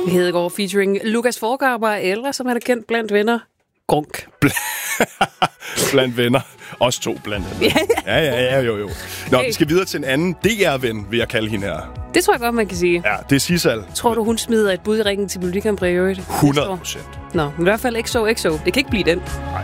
Hedegaard featuring Lukas Forgaber, eller som han er kendt blandt venner, Grunk. Blandt venner. Os to blandt venner. Ja, jo. Nå, vi skal videre til en anden DR-ven, vil jeg kalde hende her. Det tror jeg godt, man kan sige. Ja, det er Sissal. Tror du, hun smider et bud i ringen til Melodi Grand Prix i øvrigt? 100%. Nå, men i hvert fald XO. Det kan ikke blive den.